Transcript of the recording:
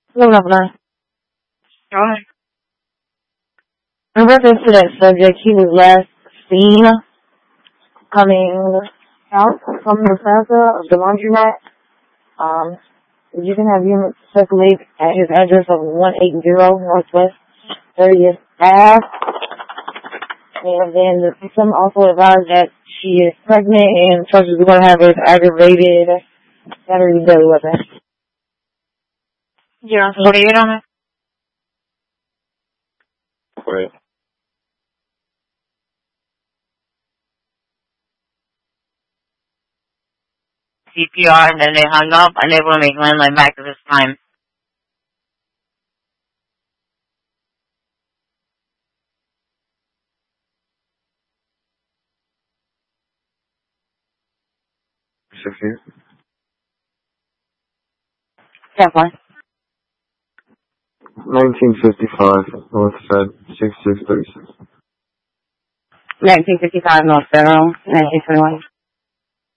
Hello, Governor. Go ahead. In reference to that subject, he was last seen coming out from the plaza of the laundromat. You can have units circulate at his address of 180 Northwest 30th Ave. And then the victim also advised that she is pregnant and charges we're going to have her aggravated battery deadly weapon. Yeah, so what do you get on it? Wait. CPR, and then they hung up, unable to make landline back at this time. Yeah, fine. 1955, North Fed, 6636. 1955 North Federal, 1921.